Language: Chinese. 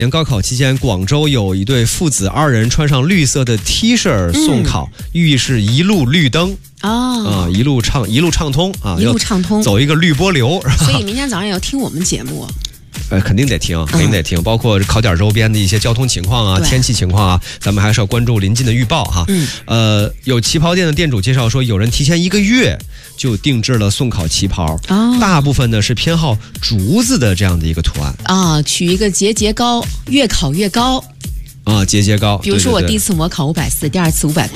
年高考期间，广州有一对父子2人穿上绿色的 T 恤送考，寓意是一路绿灯一路畅通啊， 一路畅通， 走一个绿波流。 所以明天早上也要听我们节目。 肯定得听，包括考点周边的一些交通情况啊、天气情况啊，咱们还是要关注临近的预报哈。有旗袍店的店主介绍说，有人提前1个月就定制了送考旗袍，大部分呢是偏好竹子的这样的一个图案啊，取一个节高，越考越高啊，节高。 比如说我第一次模考540，第2次580。